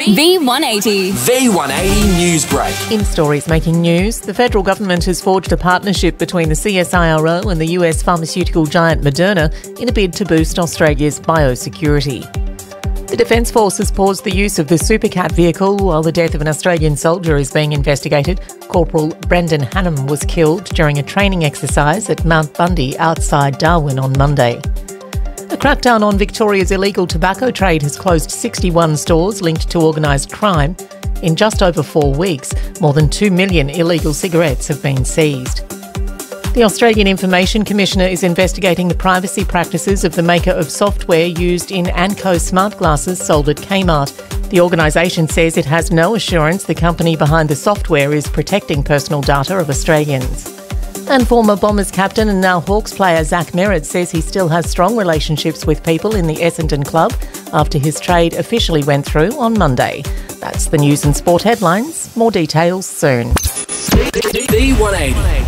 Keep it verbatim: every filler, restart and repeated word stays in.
V one eighty. V one eighty Newsbreak. In stories making news, the federal government has forged a partnership between the C S I R O and the U S pharmaceutical giant Moderna in a bid to boost Australia's biosecurity. The Defence Force has paused the use of the Supercat vehicle while the death of an Australian soldier is being investigated. Corporal Brendan Hannam was killed during a training exercise at Mount Bundy outside Darwin on Monday. A crackdown on Victoria's illegal tobacco trade has closed sixty-one stores linked to organised crime. In just over four weeks, more than two million illegal cigarettes have been seized. The Australian Information Commissioner is investigating the privacy practices of the maker of software used in Anko smart glasses sold at Kmart. The organisation says it has no assurance the company behind the software is protecting personal data of Australians. And former Bombers captain and now Hawks player Zach Merrett says he still has strong relationships with people in the Essendon club after his trade officially went through on Monday. That's the news and sport headlines. More details soon. V one eighty.